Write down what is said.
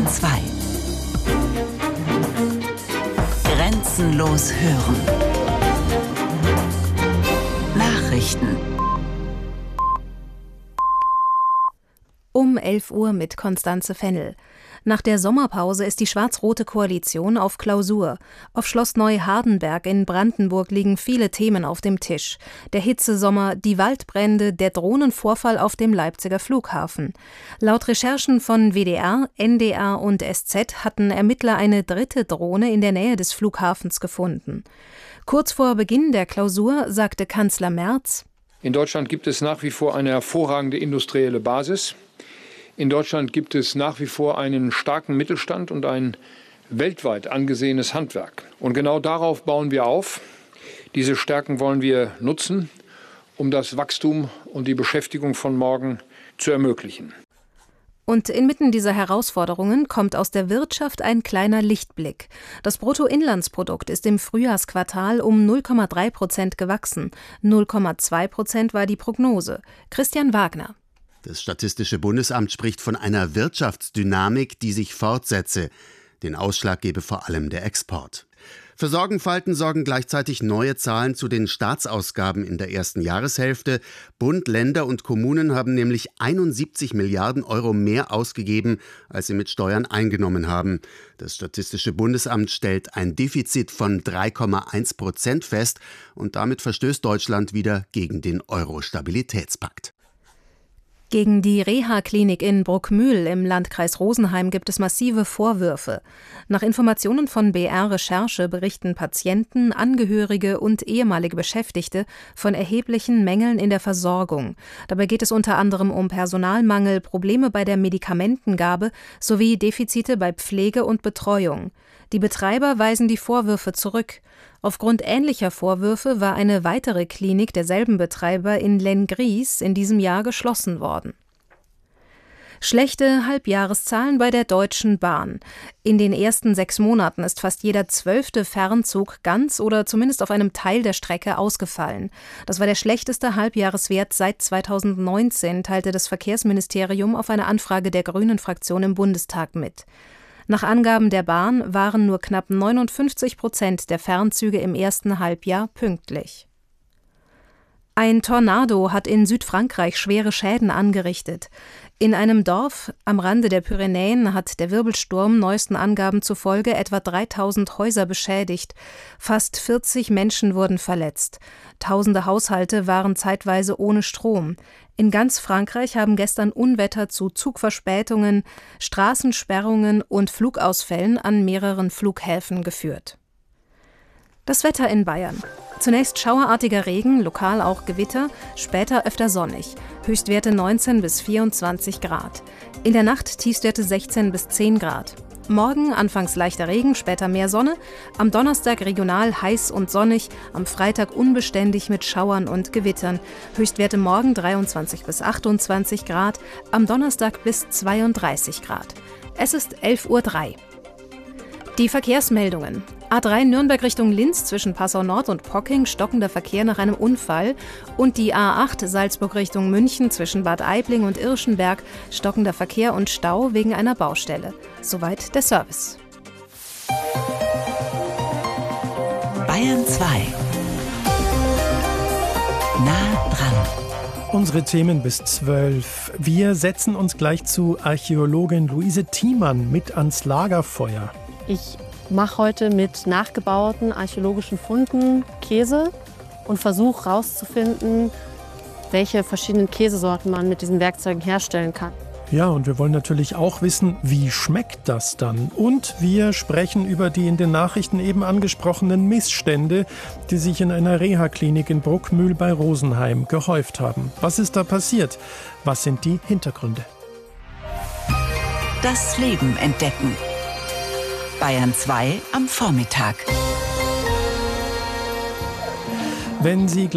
Bayern 2. Grenzenlos hören. Nachrichten. Um 11 Uhr mit Constanze Fennel. Nach der Sommerpause ist die schwarz-rote Koalition auf Klausur. Auf Schloss Neuhardenberg in Brandenburg liegen viele Themen auf dem Tisch. Der Hitzesommer, die Waldbrände, der Drohnenvorfall auf dem Leipziger Flughafen. Laut Recherchen von WDR, NDR und SZ hatten Ermittler eine dritte Drohne in der Nähe des Flughafens gefunden. Kurz vor Beginn der Klausur sagte Kanzler Merz: In Deutschland gibt es nach wie vor eine hervorragende industrielle Basis. In Deutschland gibt es nach wie vor einen starken Mittelstand und ein weltweit angesehenes Handwerk. Und genau darauf bauen wir auf. Diese Stärken wollen wir nutzen, um das Wachstum und die Beschäftigung von morgen zu ermöglichen. Und inmitten dieser Herausforderungen kommt aus der Wirtschaft ein kleiner Lichtblick. Das Bruttoinlandsprodukt ist im Frühjahrsquartal um 0,3% gewachsen. 0,2% war die Prognose. Christian Wagner. Das Statistische Bundesamt spricht von einer Wirtschaftsdynamik, die sich fortsetze. Den Ausschlag gebe vor allem der Export. Für Sorgenfalten sorgen gleichzeitig neue Zahlen zu den Staatsausgaben in der ersten Jahreshälfte. Bund, Länder und Kommunen haben nämlich 71 Milliarden Euro mehr ausgegeben, als sie mit Steuern eingenommen haben. Das Statistische Bundesamt stellt ein Defizit von 3,1% fest und damit verstößt Deutschland wieder gegen den Euro-Stabilitätspakt. Gegen die Reha-Klinik in Bruckmühl im Landkreis Rosenheim gibt es massive Vorwürfe. Nach Informationen von BR Recherche berichten Patienten, Angehörige und ehemalige Beschäftigte von erheblichen Mängeln in der Versorgung. Dabei geht es unter anderem um Personalmangel, Probleme bei der Medikamentengabe sowie Defizite bei Pflege und Betreuung. Die Betreiber weisen die Vorwürfe zurück. Aufgrund ähnlicher Vorwürfe war eine weitere Klinik derselben Betreiber in Lenggries in diesem Jahr geschlossen worden. Schlechte Halbjahreszahlen bei der Deutschen Bahn. In den ersten 6 Monaten ist fast jeder 12. Fernzug ganz oder zumindest auf einem Teil der Strecke ausgefallen. Das war der schlechteste Halbjahreswert seit 2019, teilte das Verkehrsministerium auf eine Anfrage der Grünen-Fraktion im Bundestag mit. Nach Angaben der Bahn waren nur knapp 59% der Fernzüge im ersten Halbjahr pünktlich. Ein Tornado hat in Südfrankreich schwere Schäden angerichtet. In einem Dorf am Rande der Pyrenäen hat der Wirbelsturm neuesten Angaben zufolge etwa 3000 Häuser beschädigt. Fast 40 Menschen wurden verletzt. Tausende Haushalte waren zeitweise ohne Strom. In ganz Frankreich haben gestern Unwetter zu Zugverspätungen, Straßensperrungen und Flugausfällen an mehreren Flughäfen geführt. Das Wetter in Bayern. Zunächst schauerartiger Regen, lokal auch Gewitter, später öfter sonnig. Höchstwerte 19 bis 24 Grad. In der Nacht Tiefstwerte 16 bis 10 Grad. Morgen anfangs leichter Regen, später mehr Sonne. Am Donnerstag regional heiß und sonnig, am Freitag unbeständig mit Schauern und Gewittern. Höchstwerte morgen 23 bis 28 Grad, am Donnerstag bis 32 Grad. Es ist 11:03 Uhr. Die Verkehrsmeldungen. A3 Nürnberg Richtung Linz zwischen Passau Nord und Pocking, stockender Verkehr nach einem Unfall. Und die A8 Salzburg Richtung München zwischen Bad Aibling und Irschenberg, stockender Verkehr und Stau wegen einer Baustelle. Soweit der Service. Bayern 2. Nah dran. Unsere Themen bis 12. Wir setzen uns gleich zu Archäologin Luise Thiemann mit ans Lagerfeuer. Ich mache heute mit nachgebauten archäologischen Funden Käse und versuche herauszufinden, welche verschiedenen Käsesorten man mit diesen Werkzeugen herstellen kann. Ja, und wir wollen natürlich auch wissen, wie schmeckt das dann? Und wir sprechen über die in den Nachrichten eben angesprochenen Missstände, die sich in einer Reha-Klinik in Bruckmühl bei Rosenheim gehäuft haben. Was ist da passiert? Was sind die Hintergründe? Das Leben entdecken. Bayern 2 am Vormittag. Wenn Sie